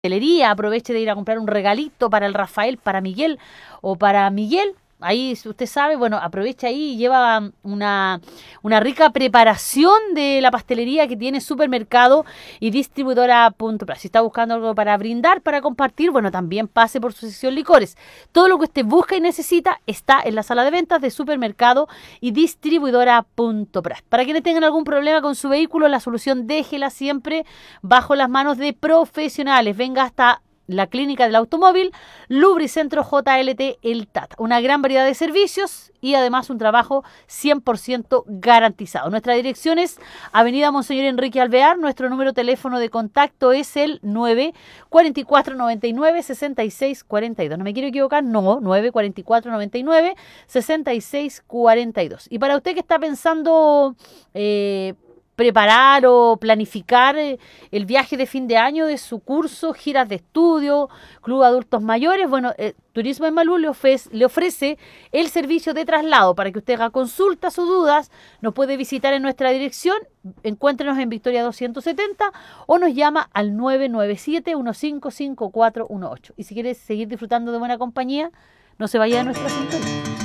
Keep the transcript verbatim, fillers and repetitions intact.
pastelería, aproveche de ir a comprar un regalito para el Rafael, para Miguel o para Miguel. Ahí, si usted sabe, bueno, aprovecha ahí y lleva una, una rica preparación de la pastelería que tiene Supermercado y Distribuidora Punto Plus. Si está buscando algo para brindar, para compartir, bueno, también pase por su sección licores. Todo lo que usted busca y necesita está en la sala de ventas de Supermercado y Distribuidora Punto Plus. Para quienes tengan algún problema con su vehículo, la solución déjela siempre bajo las manos de profesionales. Venga hasta la clínica del automóvil, Lubricentro J L T El Tata. Una gran variedad de servicios y además un trabajo cien por ciento garantizado. Nuestra dirección es Avenida Monseñor Enrique Alvear. Nuestro número de teléfono de contacto es el nueve cuatro cuatro, noventa y nueve, sesenta y seis cuarenta y dos. No me quiero equivocar, no, nueve cuatro cuatro, noventa y nueve, sesenta y seis cuarenta y dos. Y para usted que está pensando Eh, preparar o planificar el viaje de fin de año de su curso, giras de estudio, club adultos mayores, bueno, eh, Turismo en Malú le ofrece, le ofrece el servicio de traslado para que usted haga consultas o dudas. Nos puede visitar en nuestra dirección, encuéntrenos en Victoria doscientos setenta o nos llama al nueve nueve siete, uno cinco cinco cuatro uno ocho. Y si quiere seguir disfrutando de buena compañía, no se vaya de nuestra sintonía.